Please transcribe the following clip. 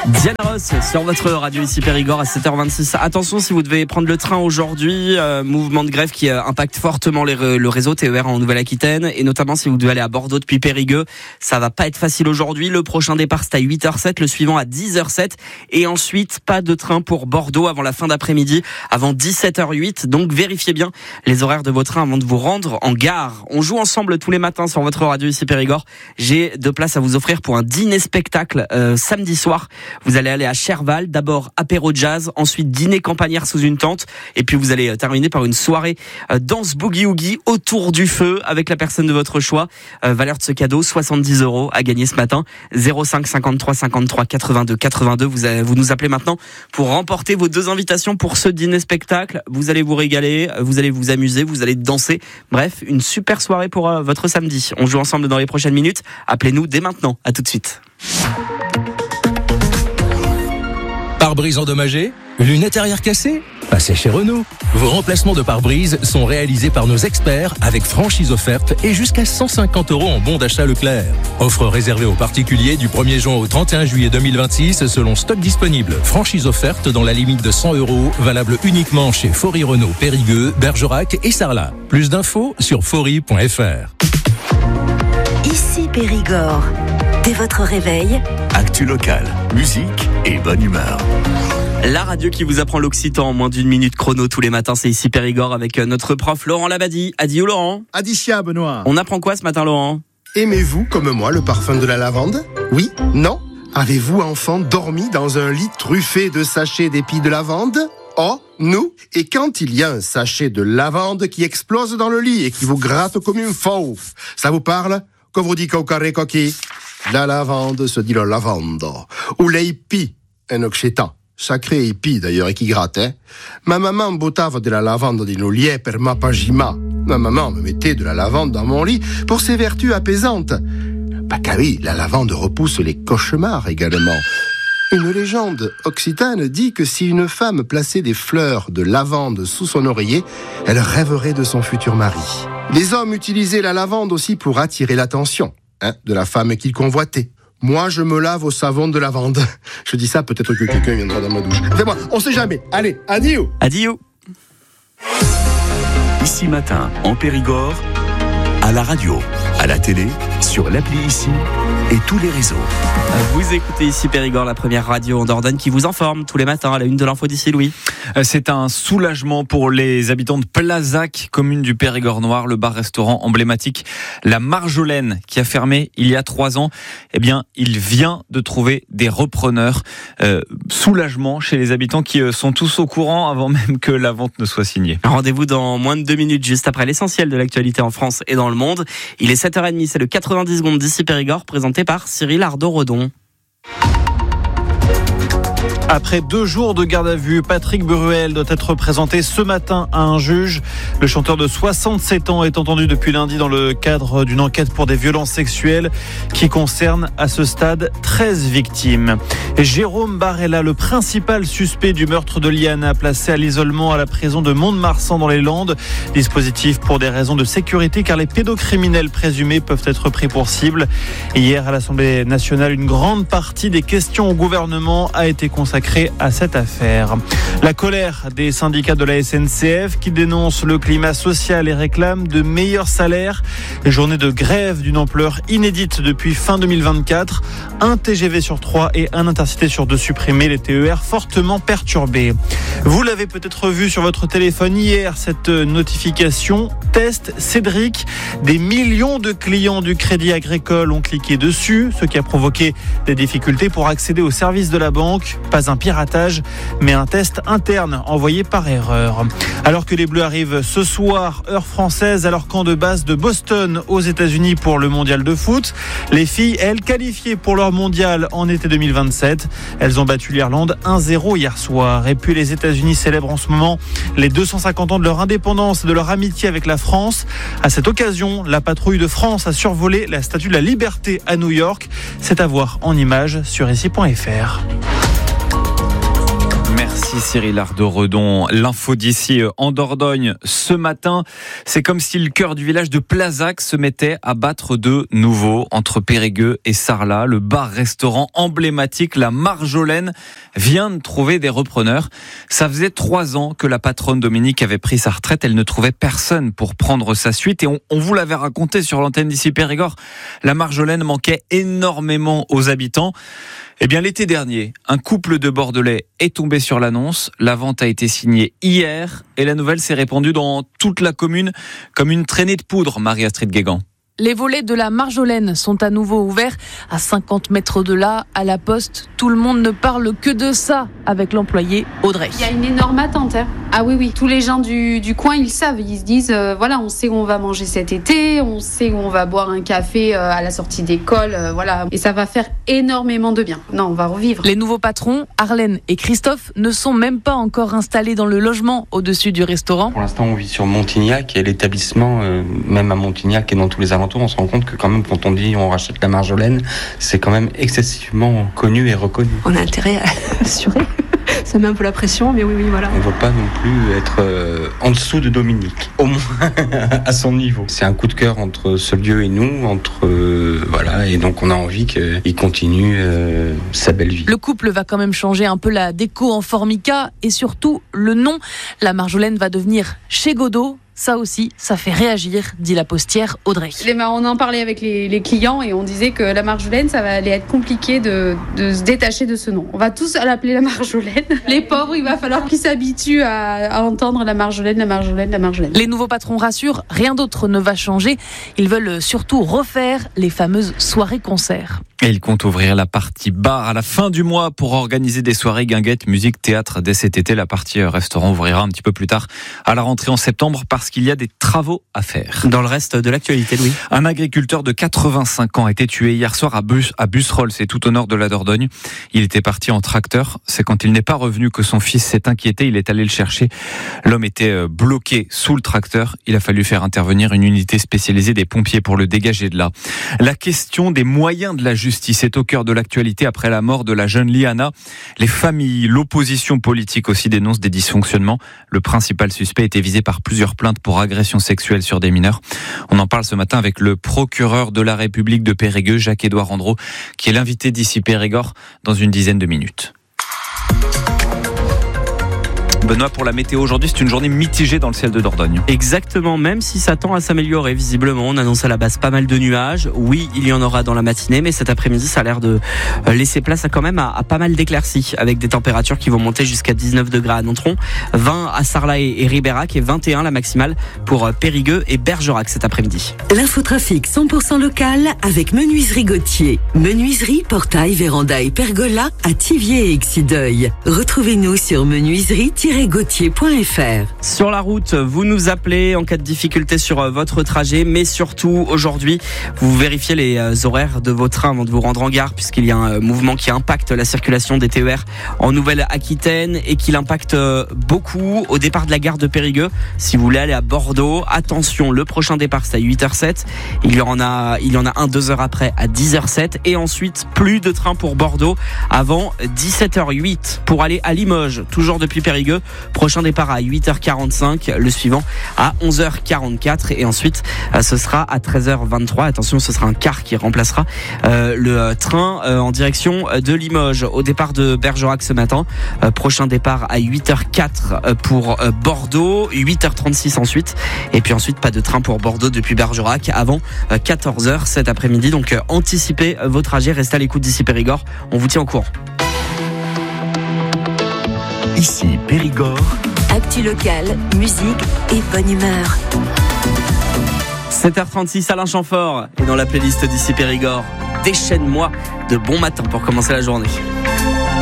Diana Ross sur votre radio ici Périgord à 7h26. Attention si vous devez prendre le train aujourd'hui, mouvement de grève qui impacte fortement le réseau TER en Nouvelle-Aquitaine et notamment si vous devez aller à Bordeaux depuis Périgueux. Ça va pas être facile aujourd'hui. Le prochain départ c'est à 8h07, le suivant à 10h07 et ensuite pas de train pour Bordeaux avant la fin d'après-midi, avant 17h08. Donc vérifiez bien les horaires de vos trains avant de vous rendre en gare. On joue ensemble tous les matins sur votre radio ici Périgord. J'ai 2 places à vous offrir pour un dîner-spectacle samedi soir. Vous allez aller à Cherval, d'abord apéro jazz, ensuite dîner campagnard sous une tente, et puis vous allez terminer par une soirée danse boogie-oogie autour du feu avec la personne de votre choix. Valeur de ce cadeau, 70 € à gagner ce matin. 05 53 53 82 82. Vous nous appelez maintenant pour remporter vos 2 invitations pour ce dîner-spectacle. Vous allez vous régaler, vous allez vous amuser, vous allez danser. Bref, une super soirée pour votre samedi. On joue ensemble dans les prochaines minutes. Appelez-nous dès maintenant. À tout de suite. Pare-brise endommagé? Lunettes arrière cassées? Passez chez Renault. Vos remplacements de pare-brise sont réalisés par nos experts avec franchise offerte et jusqu'à 150 € en bon d'achat Leclerc. Offre réservée aux particuliers du 1er juin au 31 juillet 2026 selon stock disponible. Franchise offerte dans la limite de 100 €, valable uniquement chez Faury Renault, Périgueux, Bergerac et Sarlat. Plus d'infos sur faury.fr. Ici Périgord. Dès votre réveil, actu locale, musique et bonne humeur. La radio qui vous apprend l'occitan en moins d'1 minute chrono tous les matins, c'est ici Périgord avec notre prof Laurent Labadie. Adi ou Laurent? Adicia, Benoît. On apprend quoi ce matin, Laurent? Aimez-vous, comme moi, le parfum de la lavande? Oui? Non? Avez-vous, enfant, dormi dans un lit truffé de sachets d'épis de lavande? Oh, nous? Et quand il y a un sachet de lavande qui explose dans le lit et qui vous gratte comme une fauve, ça vous parle? Que vous dit cocaré coquille? La lavande se dit la lavande. Ou l'épi, un occitan. Sacré épi d'ailleurs et qui gratte, hein. Ma maman bottava de la lavande di nollier per ma pagima. Ma maman me mettait de la lavande dans mon lit pour ses vertus apaisantes. Bah car oui, la lavande repousse les cauchemars également. Une légende occitane dit que si une femme plaçait des fleurs de lavande sous son oreiller, elle rêverait de son futur mari. Les hommes utilisaient la lavande aussi pour attirer l'attention, de la femme qu'ils convoitaient. Moi, je me lave au savon de lavande. Je dis ça, peut-être que quelqu'un viendra dans ma douche. Fais-moi, on sait jamais. Allez, adieu. Adieu. Ici matin, en Périgord, à la radio, à la télé, sur l'appli Ici et tous les réseaux. Vous écoutez ici Périgord, la première radio en Dordogne qui vous informe tous les matins à la une de l'info d'ici Louis. C'est un soulagement pour les habitants de Plazac, commune du Périgord Noir, le bar-restaurant emblématique La Marjolaine qui a fermé il y a 3 ans. Eh bien, il vient de trouver des repreneurs. Soulagement chez les habitants qui sont tous au courant avant même que la vente ne soit signée. Rendez-vous dans moins de 2 minutes, juste après l'essentiel de l'actualité en France et dans le monde. Il est 7h30, c'est le 90 secondes d'ici Périgord, présenté par Cyril Ardo-Redon. Après 2 jours de garde à vue, Patrick Bruel doit être présenté ce matin à un juge. Le chanteur de 67 ans est entendu depuis lundi dans le cadre d'une enquête pour des violences sexuelles qui concerne à ce stade 13 victimes. Jérôme Barella, le principal suspect du meurtre de Liana, placé à l'isolement à la prison de Mont-de-Marsan dans les Landes. Dispositif pour des raisons de sécurité car les pédocriminels présumés peuvent être pris pour cible. Hier à l'Assemblée nationale, une grande partie des questions au gouvernement a été consacrée à cette affaire. La colère des syndicats de la SNCF qui dénoncent le climat social et réclament de meilleurs salaires. Les journées de grève d'une ampleur inédite depuis fin 2024. Un TGV sur 3 et un Intercité sur 2 supprimés, les TER fortement perturbés. Vous l'avez peut-être vu sur votre téléphone hier, cette notification test Cédric. Des millions de clients du Crédit Agricole ont cliqué dessus, ce qui a provoqué des difficultés pour accéder aux services de la banque. Pas un piratage, mais un test interne envoyé par erreur. Alors que les Bleus arrivent ce soir, heure française, à leur camp de base de Boston aux États-Unis pour le mondial de foot. Les filles, elles, qualifiées pour leur mondial en été 2027. Elles ont battu l'Irlande 1-0 hier soir. Et puis les États-Unis célèbrent en ce moment les 250 ans de leur indépendance et de leur amitié avec la France. À cette occasion, la patrouille de France a survolé la Statue de la Liberté à New York. C'est à voir en images sur ici.fr. Merci Cyril Ardo-Redon. L'info d'ici en Dordogne ce matin, c'est comme si le cœur du village de Plazac se mettait à battre de nouveau. Entre Périgueux et Sarlat, le bar-restaurant emblématique La Marjolaine vient de trouver des repreneurs. Ça faisait 3 ans que la patronne Dominique avait pris sa retraite. Elle ne trouvait personne pour prendre sa suite. Et on vous l'avait raconté sur l'antenne d'ici Périgord. La Marjolaine manquait énormément aux habitants. Eh bien, l'été dernier, un couple de Bordelais est tombé sur l'annonce. La vente a été signée hier et la nouvelle s'est répandue dans toute la commune comme une traînée de poudre, Marie-Astrid Guégan. Les volets de la Marjolaine sont à nouveau ouverts. À 50 mètres de là, à la poste, tout le monde ne parle que de ça avec l'employé Audrey. Il y a une énorme attente. Ah oui. Tous les gens du coin, ils savent. Ils se disent, voilà, on sait où on va manger cet été, on sait où on va boire un café à la sortie d'école, voilà. Et ça va faire énormément de bien. Non, on va revivre. Les nouveaux patrons, Arlène et Christophe, ne sont même pas encore installés dans le logement au-dessus du restaurant. Pour l'instant, on vit sur Montignac et l'établissement, même à Montignac et dans tous les alentours, on se rend compte que quand même, quand on dit on rachète la Marjolaine, c'est quand même excessivement connu et reconnu. On a intérêt à assurer. Ça met un peu la pression, mais oui, voilà. On ne veut pas non plus être en dessous de Dominique, au moins à son niveau. C'est un coup de cœur entre ce lieu et nous, voilà, et donc on a envie qu'il continue sa belle vie. Le couple va quand même changer un peu la déco en formica et surtout le nom. La Marjolaine va devenir Chez Godot. Ça aussi, ça fait réagir, dit la postière Audrey. On en parlait avec les clients et on disait que la Marjolaine, ça va aller être compliqué de se détacher de ce nom. On va tous l'appeler la Marjolaine. Les pauvres, il va falloir qu'ils s'habituent à entendre la Marjolaine. Les nouveaux patrons rassurent, rien d'autre ne va changer. Ils veulent surtout refaire les fameuses soirées-concerts. Et ils comptent ouvrir la partie bar à la fin du mois pour organiser des soirées guinguettes, musique, théâtre dès cet été. La partie restaurant ouvrira un petit peu plus tard à la rentrée en septembre parce qu'il y a des travaux à faire. Dans le reste de l'actualité, Louis. Un agriculteur de 85 ans a été tué hier soir à Busserolles, c'est tout au nord de la Dordogne. Il était parti en tracteur. C'est quand il n'est pas revenu que son fils s'est inquiété. Il est allé le chercher. L'homme était bloqué sous le tracteur. Il a fallu faire intervenir une unité spécialisée des pompiers pour le dégager de là. La question des moyens de la justice est au cœur de l'actualité après la mort de la jeune Liana. Les familles, l'opposition politique aussi dénoncent des dysfonctionnements. Le principal suspect était visé par plusieurs plaintes pour agression sexuelle sur des mineurs. On en parle ce matin avec le procureur de la République de Périgueux, Jacques-Édouard Andreau, qui est l'invité d'ici Périgord dans une dizaine de minutes. Benoît, pour la météo aujourd'hui, c'est une journée mitigée dans le ciel de Dordogne. Exactement, même si ça tend à s'améliorer visiblement. On annonce à la base pas mal de nuages. Oui, il y en aura dans la matinée, mais cet après-midi, ça a l'air de laisser place à quand même à pas mal d'éclaircies, avec des températures qui vont monter jusqu'à 19 degrés à Nontron, 20 à Sarlat et Ribérac et 21 la maximale pour Périgueux et Bergerac cet après-midi. L'infotrafic 100% local avec Menuiserie Gauthier. Menuiserie, portail, véranda et pergola à Thiviers et Exideuil. Retrouvez-nous sur menuiserie-gauthier.fr. Sur la route, vous nous appelez en cas de difficulté sur votre trajet, mais surtout aujourd'hui, vous vérifiez les horaires de vos trains avant de vous rendre en gare, puisqu'il y a un mouvement qui impacte la circulation des TER en Nouvelle-Aquitaine et qui l'impacte beaucoup au départ de la gare de Périgueux. Si vous voulez aller à Bordeaux, attention, le prochain départ c'est à 8h07, il y en a un 2 heures après à 10h07 et ensuite plus de trains pour Bordeaux avant 17h08 pour aller à Limoges, toujours depuis Périgueux. Prochain départ à 8h45, le suivant à 11h44 et ensuite ce sera à 13h23. Attention, ce sera un car qui remplacera le train en direction de Limoges. Au départ de Bergerac ce matin, prochain départ à 8h04 pour Bordeaux, 8h36 ensuite et puis ensuite pas de train pour Bordeaux depuis Bergerac avant 14h cet après-midi. Donc anticipez vos trajets, restez à l'écoute d'ici Périgord, on vous tient au courant. Ici Périgord. Actu locale, musique et bonne humeur. 7h36, Alain Chamfort est dans la playlist d'ici Périgord. Déchaîne-moi de bon matin pour commencer la journée.